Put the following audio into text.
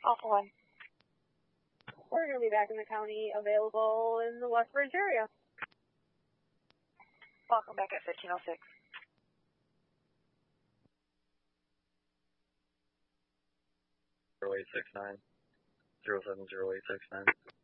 Alpha 1. We're going to be back in the county, available in the Westbridge area. Welcome back at 1506. 0869, 070869.